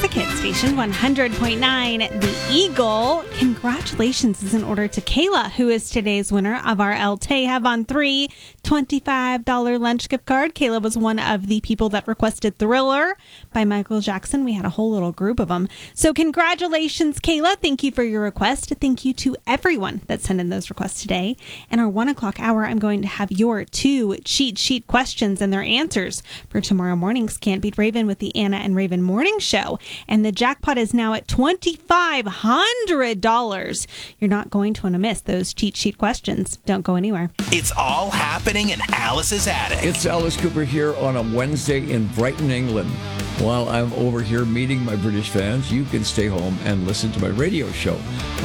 Classic Hit Station 100.9. The Eagle. Congratulations is in order to Kayla, who is today's winner of our El Te Have on 3 $25 lunch gift card. Kayla was one of the people that requested Thriller by Michael Jackson. We had a whole little group of them. So congratulations, Kayla. Thank you for your request. Thank you to everyone that sent in those requests today. In our 1 o'clock hour, I'm going to have your 2 cheat sheet questions and their answers for tomorrow morning's Can't Beat Raven with the Anna and Raven Morning Show. And the jackpot is now at $2,500. You're not going to want to miss those cheat sheet questions. Don't go anywhere. It's all happening in Alice's attic. It's Alice Cooper here on a Wednesday in Brighton, England. While I'm over here meeting my British fans, you can stay home and listen to my radio show.